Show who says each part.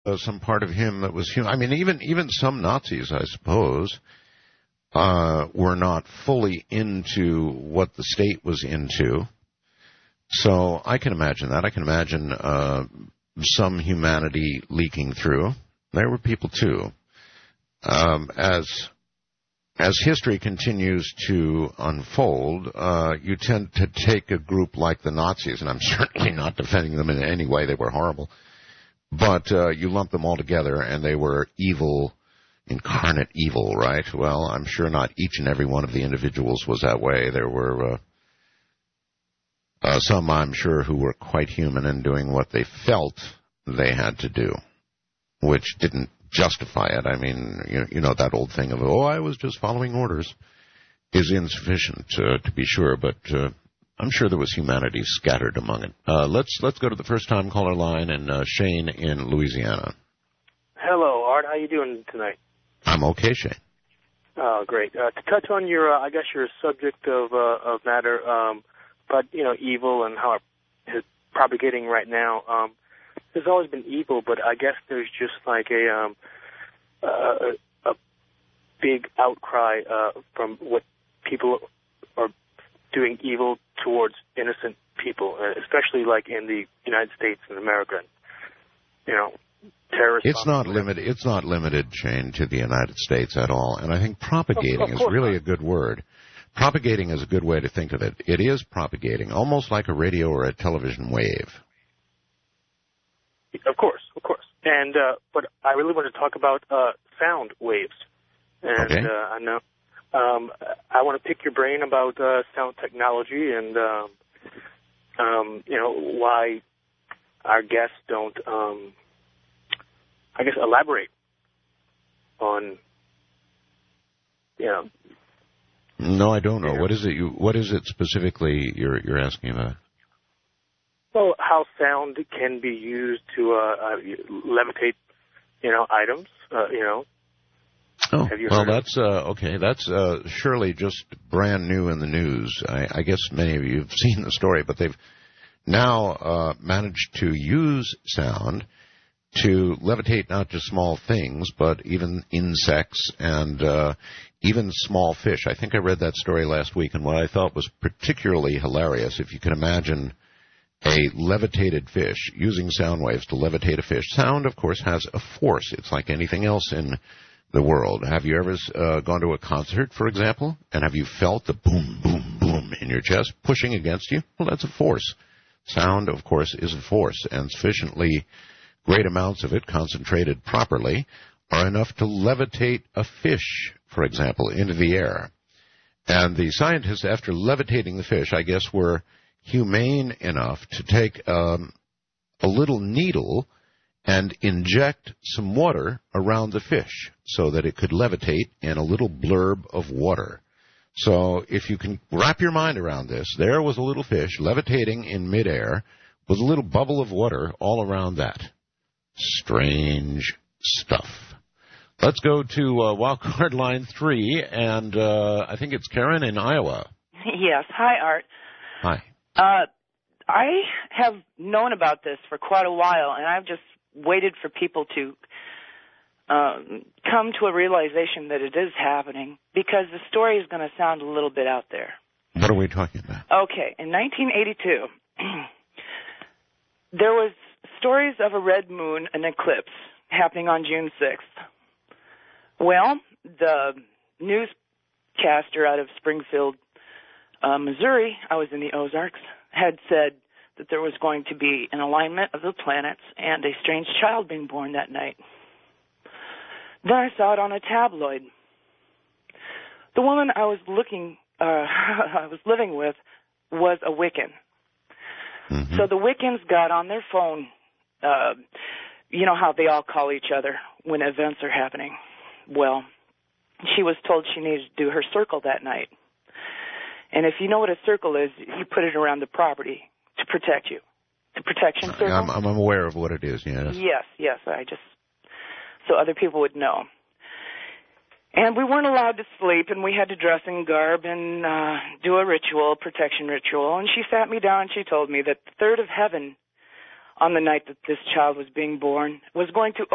Speaker 1: some part of him that was human. I mean, even some Nazis, I suppose, were not fully into what the state was into. So I can imagine that. I can imagine some humanity leaking through. There were people, too. As history continues to unfold, you tend to take a group like the Nazis, and I'm certainly not defending them in any way. They were horrible. But you lump them all together, and they were evil, incarnate evil, right? Well, I'm sure not each and every one of the individuals was that way. There were some, I'm sure, who were quite human in doing what they felt they had to do, which didn't justify it. I mean, you know that old thing of, I was just following orders, is insufficient, to be sure, but I'm sure there was humanity scattered among it. Let's go to the first-time caller line, and Shane in Louisiana.
Speaker 2: Hello, Art. How you doing tonight?
Speaker 1: I'm okay, Shane.
Speaker 2: Oh, great. To touch on your, I guess, your subject of matter, but evil and how it's propagating right now. There's always been evil, but I guess there's just like a big outcry from what people are doing evil towards innocent people, especially like in the United States and America. Terrorists. It's not
Speaker 1: limited, Shane, to the United States at all. And I think propagating is really a good word. Propagating is a good way to think of it. It is propagating, almost like a radio or a television wave.
Speaker 2: Of course. And but I really want to talk about sound waves. And
Speaker 1: okay.
Speaker 2: I know I want to pick your brain about sound technology and why our guests don't elaborate on
Speaker 1: No, I don't know. What is it specifically you're asking about?
Speaker 2: Well, how sound can be used to levitate, items,
Speaker 1: Oh, well, that's okay. That's surely just brand new in the news. I guess many of you have seen the story, but they've now managed to use sound to levitate not just small things, but even insects and even small fish. I think I read that story last week, and what I thought was particularly hilarious, if you can imagine a levitated fish, using sound waves to levitate a fish. Sound, of course, has a force. It's like anything else in the world. Have you ever gone to a concert, for example, and have you felt the boom, boom, boom in your chest pushing against you? Well, that's a force. Sound, of course, is a force, and sufficiently great amounts of it, concentrated properly, are enough to levitate a fish, for example, into the air. And the scientists, after levitating the fish, I guess were humane enough to take a little needle and inject some water around the fish so that it could levitate in a little blurb of water. So if you can wrap your mind around this, there was a little fish levitating in midair with a little bubble of water all around that. Strange stuff. Let's go to wildcard line 3, and I think it's Karen in Iowa.
Speaker 3: Yes. Hi, Art.
Speaker 1: Hi.
Speaker 3: I have known about this for quite a while, and I've just waited for people to come to a realization that it is happening, because the story is going to sound a little bit out there.
Speaker 1: What are we talking about?
Speaker 3: Okay. In 1982, there was stories of a red moon, an eclipse, happening on June 6th. Well, the newscaster out of Springfield, Missouri, I was in the Ozarks, had said that there was going to be an alignment of the planets and a strange child being born that night. Then I saw it on a tabloid. The woman I was living with was a Wiccan.
Speaker 1: Mm-hmm.
Speaker 3: So the Wiccans got on their phone. You know how they all call each other when events are happening. Well, she was told she needed to do her circle that night. And if you know what a circle is, you put it around the property to protect you. The protection circle.
Speaker 1: I'm aware of what it is, yes.
Speaker 3: Yes. So other people would know. And we weren't allowed to sleep, and we had to dress in garb and do a ritual, protection ritual. And she sat me down and she told me that the third of heaven, on the night that this child was being born, was going to